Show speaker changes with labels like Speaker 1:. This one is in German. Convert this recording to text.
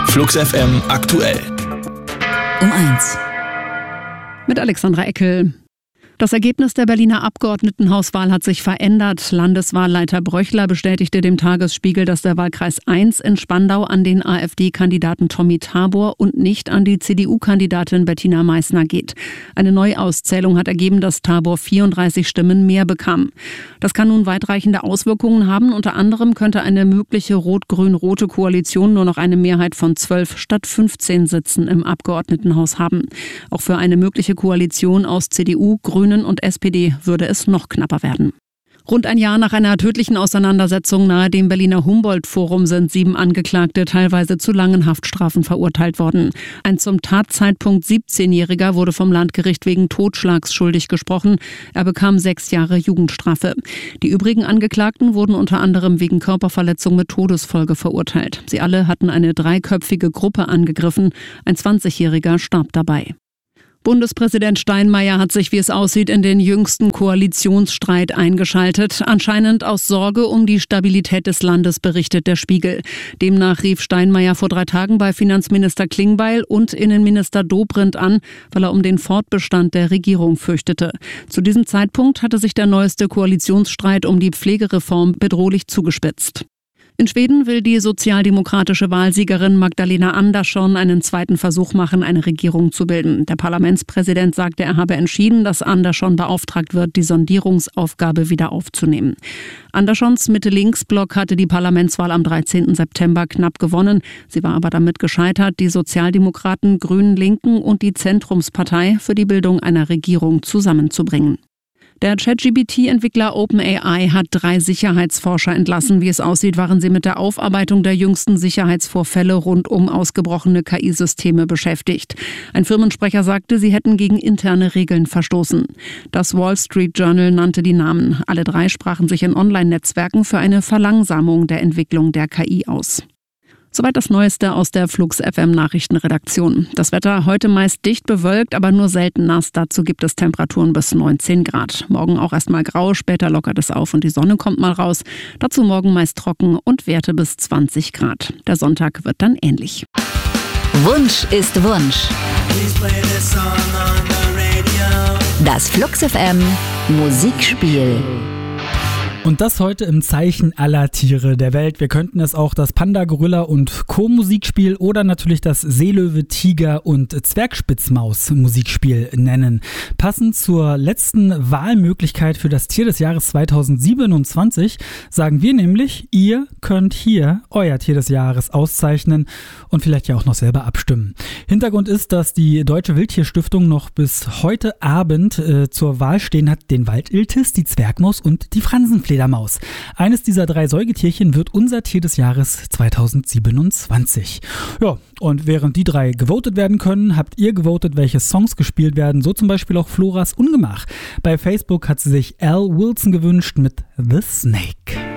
Speaker 1: Flux FM aktuell.
Speaker 2: Um 1.
Speaker 3: Mit Alexandra Eckel. Das Ergebnis der Berliner Abgeordnetenhauswahl hat sich verändert. Landeswahlleiter Bröchler bestätigte dem Tagesspiegel, dass der Wahlkreis 1 in Spandau an den AfD-Kandidaten Tommy Tabor und nicht an die CDU-Kandidatin Bettina Meißner geht. Eine Neuauszählung hat ergeben, dass Tabor 34 Stimmen mehr bekam. Das kann nun weitreichende Auswirkungen haben. Unter anderem könnte eine mögliche rot-grün-rote Koalition nur noch eine Mehrheit von 12 statt 15 Sitzen im Abgeordnetenhaus haben. Auch für eine mögliche Koalition aus CDU, Grünen und SPD würde es noch knapper werden. Rund ein Jahr nach einer tödlichen Auseinandersetzung nahe dem Berliner Humboldt-Forum sind 7 Angeklagte teilweise zu langen Haftstrafen verurteilt worden. Ein zum Tatzeitpunkt 17-Jähriger wurde vom Landgericht wegen Totschlags schuldig gesprochen. Er bekam 6 Jahre Jugendstrafe. Die übrigen Angeklagten wurden unter anderem wegen Körperverletzung mit Todesfolge verurteilt. Sie alle hatten eine 3-köpfige Gruppe angegriffen. Ein 20-Jähriger starb dabei. Bundespräsident Steinmeier hat sich, wie es aussieht, in den jüngsten Koalitionsstreit eingeschaltet. Anscheinend aus Sorge um die Stabilität des Landes, berichtet der Spiegel. Demnach rief Steinmeier vor 3 Tagen bei Finanzminister Klingbeil und Innenminister Dobrindt an, weil er um den Fortbestand der Regierung fürchtete. Zu diesem Zeitpunkt hatte sich der neueste Koalitionsstreit um die Pflegereform bedrohlich zugespitzt. In Schweden will die sozialdemokratische Wahlsiegerin Magdalena Andersson einen zweiten Versuch machen, eine Regierung zu bilden. Der Parlamentspräsident sagte, er habe entschieden, dass Andersson beauftragt wird, die Sondierungsaufgabe wieder aufzunehmen. Anderssons Mitte-Links-Block hatte die Parlamentswahl am 13. September knapp gewonnen. Sie war aber damit gescheitert, die Sozialdemokraten, Grünen, Linken und die Zentrumspartei für die Bildung einer Regierung zusammenzubringen. Der ChatGPT-Entwickler OpenAI hat 3 Sicherheitsforscher entlassen. Wie es aussieht, waren sie mit der Aufarbeitung der jüngsten Sicherheitsvorfälle rund um ausgebrochene KI-Systeme beschäftigt. Ein Firmensprecher sagte, sie hätten gegen interne Regeln verstoßen. Das Wall Street Journal nannte die Namen. Alle 3 sprachen sich in Online-Netzwerken für eine Verlangsamung der Entwicklung der KI aus. Soweit das Neueste aus der Flux FM Nachrichtenredaktion. Das Wetter heute meist dicht bewölkt, aber nur selten nass. Dazu gibt es Temperaturen bis 19 Grad. Morgen auch erstmal grau, später lockert es auf und die Sonne kommt mal raus. Dazu morgen meist trocken und Werte bis 20 Grad. Der Sonntag wird dann ähnlich.
Speaker 2: Wunsch ist Wunsch. Das Flux FM Musikspiel.
Speaker 4: Und das heute im Zeichen aller Tiere der Welt. Wir könnten es auch das Panda, Gorilla und Co. Musikspiel oder natürlich das Seelöwe, Tiger und Zwergspitzmaus Musikspiel nennen. Passend zur letzten Wahlmöglichkeit für das Tier des Jahres 2027 sagen wir nämlich, ihr könnt hier euer Tier des Jahres auszeichnen und vielleicht ja auch noch selber abstimmen. Hintergrund ist, dass die Deutsche Wildtierstiftung noch bis heute Abend zur Wahl stehen hat, den Waldiltis, die Zwergmaus und die Fransenfledermaus. Eines dieser 3 Säugetierchen wird unser Tier des Jahres 2027. Ja, und während die 3 gewotet werden können, habt ihr gewotet, welche Songs gespielt werden. So zum Beispiel auch Floras Ungemach. Bei Facebook hat sie sich Al Wilson gewünscht mit The Snake.